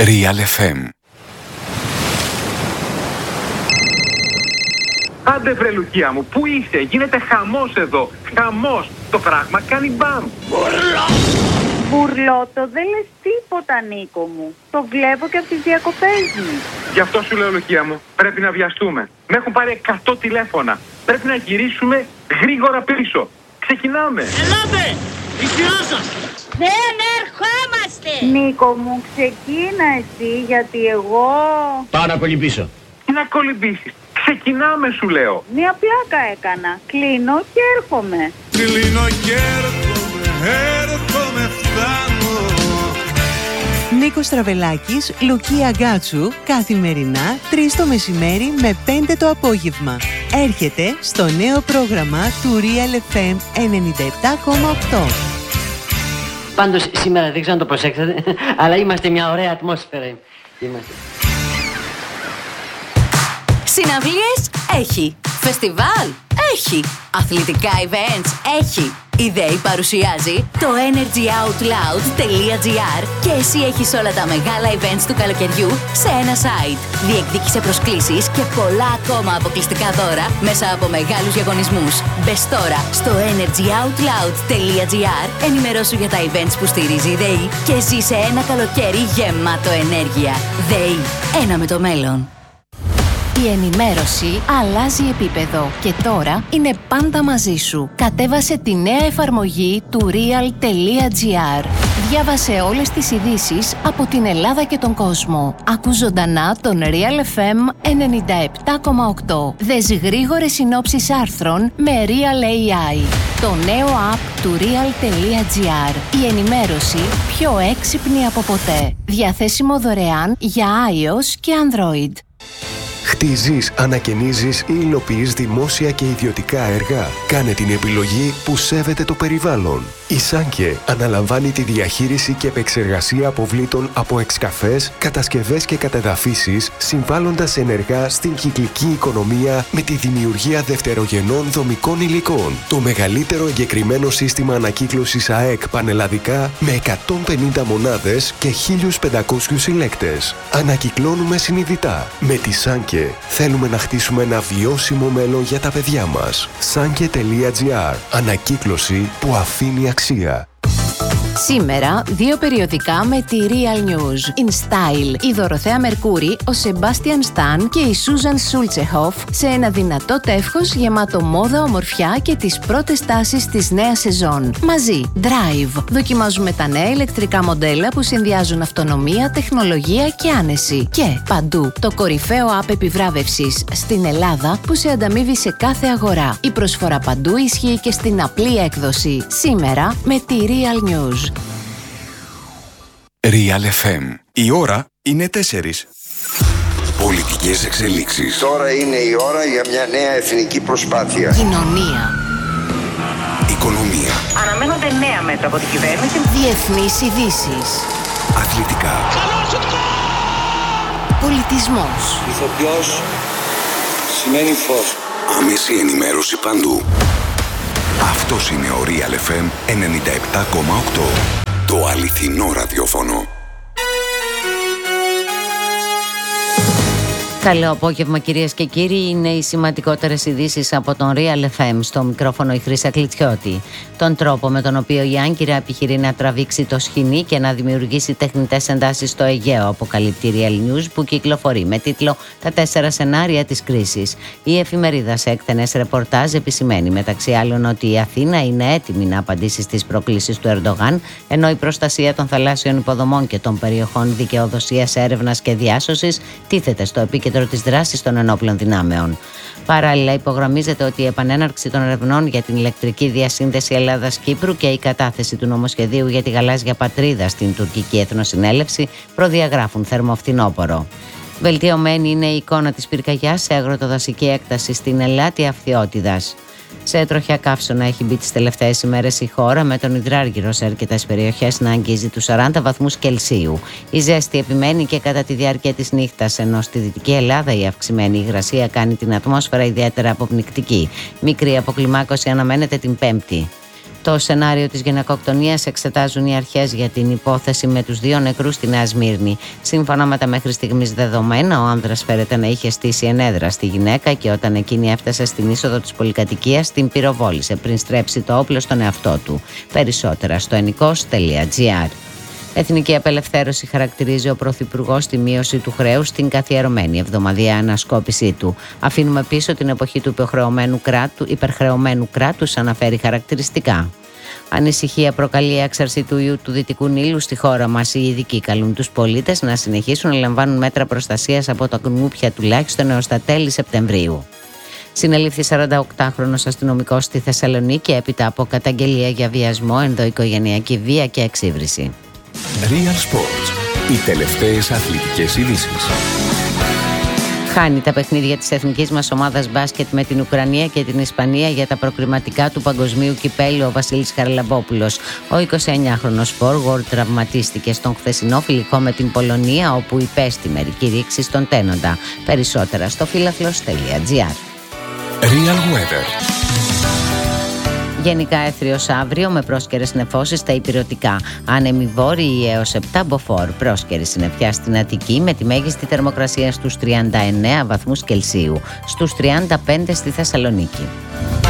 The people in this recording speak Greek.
Real FM. Άντε βρε Λουκία μου, πού είσαι, γίνεται χαμός εδώ, χαμός, το πράγμα κάνει μπαμ. Μπουρλότο, δεν λες τίποτα Νίκο μου, το βλέπω και από τις διακοπές μου. Γι' αυτό σου λέω Λουκία μου, πρέπει να βιαστούμε, με έχουν πάρει 100 τηλέφωνα, πρέπει να γυρίσουμε γρήγορα πίσω, ξεκινάμε. Ελάτε, η σειρά σας. Δεν ερχόμαστε. Νίκο μου, ξεκίνα εσύ, γιατί εγώ... Πάω να κολυμπήσω. Τι να κολυμπήσεις, ξεκινάμε σου λέω. Μια πλάκα έκανα, κλείνω και έρχομαι. Κλείνω και έρχομαι, φτάνω. Νίκος Στραβελάκης, Λουκία Γκάτσου, καθημερινά 3 το μεσημέρι με 5 το απόγευμα. Έρχεται στο νέο πρόγραμμα του Real FM 97,8. Πάντως σήμερα δεν ξέρω να το προσέξατε, αλλά είμαστε μια ωραία ατμόσφαιρα. Είμαστε. Συναυλίες έχει. Φεστιβάλ έχει. Αθλητικά events έχει. Η ΔΕΗ παρουσιάζει το energyoutloud.gr και εσύ έχεις όλα τα μεγάλα events του καλοκαιριού σε ένα site. Διεκδίκησε προσκλήσεις και πολλά ακόμα αποκλειστικά δώρα μέσα από μεγάλους διαγωνισμούς. Μπες τώρα στο energyoutloud.gr, ενημερώσου για τα events που στηρίζει η ΔΕΗ και ζήσε ένα καλοκαίρι γεμάτο ενέργεια. ΔΕΗ, ένα με το μέλλον. Η ενημέρωση αλλάζει επίπεδο και τώρα είναι πάντα μαζί σου. Κατέβασε τη νέα εφαρμογή του real.gr. Διάβασε όλες τις ειδήσεις από την Ελλάδα και τον κόσμο. Άκου ζωντανά τον Real FM 97,8. Δες γρήγορες συνόψεις άρθρων με Real AI. Το νέο app του real.gr. Η ενημέρωση πιο έξυπνη από ποτέ. Διαθέσιμο δωρεάν για iOS και Android. Χτίζεις, ανακαινίζεις ή υλοποιείς δημόσια και ιδιωτικά έργα. Κάνε την επιλογή που σέβεται το περιβάλλον. Η Σάνκε αναλαμβάνει τη διαχείριση και επεξεργασία αποβλήτων από εξκαφές, κατασκευές και κατεδαφίσεις, συμβάλλοντας ενεργά στην κυκλική οικονομία με τη δημιουργία δευτερογενών δομικών υλικών. Το μεγαλύτερο εγκεκριμένο σύστημα ανακύκλωσης ΑΕΚ πανελλαδικά με 150 μονάδες και 1.500 συλλέκτες. Ανακυκλώνουμε συνειδητά. Με τη Σάνκε θέλουμε να χτίσουμε ένα βιώσιμο μέλλον για τα παιδιά μας. Sanke.gr. Ανακύκλωση που αφήνει αξία. Σήμερα, 2 περιοδικά με τη Real News. In Style, η Δωροθέα Μερκούρη, ο Σεμπάστιαν Σταν και η Σούζαν Σούλτσεχοφ σε ένα δυνατό τεύχος γεμάτο μόδα, ομορφιά και τις πρώτες τάσεις της νέας σεζόν. Μαζί, Drive. Δοκιμάζουμε τα νέα ηλεκτρικά μοντέλα που συνδυάζουν αυτονομία, τεχνολογία και άνεση. Και παντού, το κορυφαίο app επιβράβευσης στην Ελλάδα που σε ανταμείβει σε κάθε αγορά. Η προσφορά παντού ισχύει και στην απλή έκδοση. Σήμερα με τη Real News. Real FM. Η ώρα είναι 4. Πολιτικές εξελίξεις. Τώρα είναι η ώρα για μια νέα εθνική προσπάθεια. Κοινωνία. Οικονομία. Αναμένονται νέα μέτρα από την κυβέρνηση. Διεθνείς ειδήσεις. Αθλητικά. Πολιτισμός. Ηθοποιός σημαίνει φως. Άμεση ενημέρωση παντού. Αυτός είναι ο Real FM 97,8. Το αληθινό ραδιόφωνο. Καλό απόγευμα κυρίες και κύριοι, είναι οι σημαντικότερες ειδήσεις από τον Real FM. Στο μικρόφωνο η Χρύσα Κλιτσιώτη. Τον τρόπο με τον οποίο η Άγκυρα επιχειρεί να τραβήξει το σχοινί και να δημιουργήσει τεχνητές εντάσεις στο Αιγαίο, αποκαλύπτει η Real News που κυκλοφορεί με τίτλο «Τα 4 σενάρια της κρίσης». Η εφημερίδα σε εκτενές ρεπορτάζ επισημαίνει μεταξύ άλλων ότι η Αθήνα είναι έτοιμη να απαντήσει στις προκλήσεις του Ερντογάν, ενώ η προστασία των θαλάσσιων υποδομών και των περιοχών δικαιοδοσίας, έρευνας και διάσωσης τίθεται στο επίκεντρο της δράσης των ενόπλων δυνάμεων. Παράλληλα, υπογραμμίζεται ότι η επανέναρξη των ερευνών για την ηλεκτρική διασύνδεση Ελλάδας-Κύπρου και η κατάθεση του νομοσχεδίου για τη γαλάζια πατρίδα στην τουρκική Εθνοσυνέλευση προδιαγράφουν θερμοφθινόπορο. Βελτιωμένη είναι η εικόνα της πυρκαγιάς σε αγροτοδασική έκταση στην Ελάτη Αυθιώτιδας. Σε τροχιά καύσωνα έχει μπει τις τελευταίες ημέρες η χώρα, με τον υδράργυρο σε αρκετές περιοχές να αγγίζει τους 40 βαθμούς Κελσίου. Η ζέστη επιμένει και κατά τη διάρκεια της νύχτας, ενώ στη Δυτική Ελλάδα η αυξημένη υγρασία κάνει την ατμόσφαιρα ιδιαίτερα αποπνικτική. Μικρή αποκλιμάκωση αναμένεται την Πέμπτη. Το σενάριο της γυναικοκτονίας εξετάζουν οι αρχές για την υπόθεση με τους 2 νεκρούς στη Νέα Σμύρνη. Σύμφωνα με τα μέχρι στιγμής δεδομένα, ο άνδρας φέρεται να είχε στήσει ενέδρα στη γυναίκα και όταν εκείνη έφτασε στην είσοδο της πολυκατοικίας την πυροβόλησε πριν στρέψει το όπλο στον εαυτό του. Περισσότερα στο ενικός.gr. Εθνική απελευθέρωση χαρακτηρίζει ο Πρωθυπουργός τη μείωση του χρέους στην καθιερωμένη εβδομαδιαία ανασκόπησή του. Αφήνουμε πίσω την εποχή του υπερχρεωμένου κράτους, αναφέρει χαρακτηριστικά. Ανησυχία προκαλεί η έξαρση του ιού του Δυτικού Νείλου στη χώρα μας. Οι ειδικοί καλούν τους πολίτες να συνεχίσουν να λαμβάνουν μέτρα προστασίας από τα κουνούπια τουλάχιστον έως τα τέλη Σεπτεμβρίου. Συνελήφθη 48χρονος αστυνομικός στη Θεσσαλονίκη έπειτα από καταγγελία για βιασμό, ενδοοικογενειακή βία και εξύβριση. Real Sports. Οι τελευταίες αθλητικές ειδήσεις. Χάνει τα παιχνίδια της εθνικής μας ομάδας μπάσκετ με την Ουκρανία και την Ισπανία για τα προκριματικά του Παγκοσμίου Κυπέλλου ο Βασίλης Χαραλαμπόπουλος. Ο 29χρονος forward τραυματίστηκε στον χθεσινό φιλικό με την Πολωνία, όπου υπέστη μερική ρήξη στον τένοντα. Περισσότερα στο φίλαθλος.gr. Real Weather. Γενικά έθριος αύριο με πρόσκαιρες νεφώσεις στα ηπειρωτικά. Άνεμη βόρειοι έως 7 μποφόρ. Πρόσκαιρη συννεφιά στην Αττική με τη μέγιστη θερμοκρασία στους 39 βαθμούς Κελσίου. Στους 35 στη Θεσσαλονίκη.